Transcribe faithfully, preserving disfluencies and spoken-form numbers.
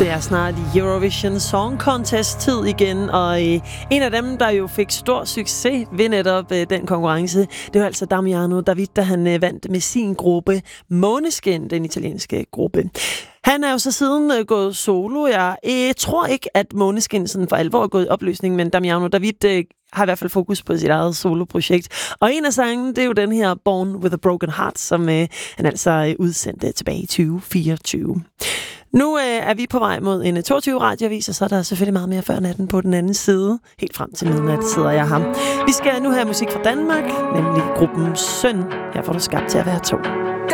Det er snart Eurovision Song Contest-tid igen, og øh, en af dem, der jo fik stor succes ved netop øh, den konkurrence, det var altså Damiano David, der han øh, vandt med sin gruppe Måneskin, den italienske gruppe. Han er jo så siden øh, gået solo. Jeg øh, tror ikke, at Måneskin sådan for alvor er gået i opløsning, men Damiano David øh, har i hvert fald fokus på sit eget soloprojekt. Og en af sangene, det er jo den her Born with a Broken Heart, som øh, han altså øh, udsendte tilbage i tyve fireogtyve. Nu øh, er vi på vej mod en toogtyve radioavis, og så er der selvfølgelig meget mere før natten på den anden side. Helt frem til midnat sidder jeg her. Vi skal nu have musik fra Danmark, nemlig gruppen Søn. Her får du skabt til at være to.